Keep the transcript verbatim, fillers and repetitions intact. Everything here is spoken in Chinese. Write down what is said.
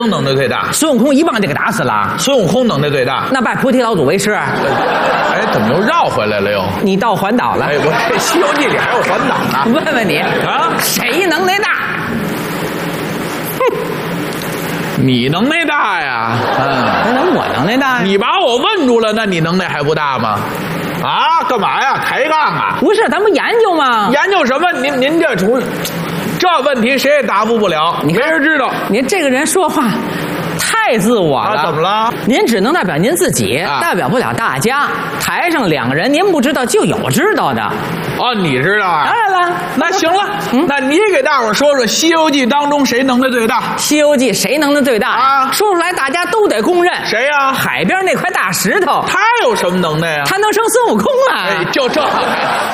能耐最大， 孙悟空一棒就给打死了。 孙悟空能耐最大。 那拜菩提老祖为师。 哎，怎么又绕回来了又？ 你到环岛了。 哎，我这《西游记》里还有环岛呢。 问问你啊， 谁能耐大？ 你能耐大呀？嗯， 那能我能耐大呀？ 你把我问住了，那你能耐还不大吗？啊，干嘛呀？抬杠啊？ 不是，咱不研究吗？ 研究什么？您您这主意，这问题谁也答复不了，没人知道。 您这个人说话太自我了。 啊，怎么了？ 您只能代表您自己， 啊、 代表不了大家。台上两个人，您不知道就有知道的。 哦，你知道啊？ 当然了。 那行了，嗯、那你给大伙儿说说《西游记》当中谁能耐最大？《 西游记》谁能耐最大啊？ 说出来大家都得公认。 谁呀、啊？ 海边那块大石头。 他有什么能耐呀、啊？ 他能生孙悟空啊！ 哎，就这。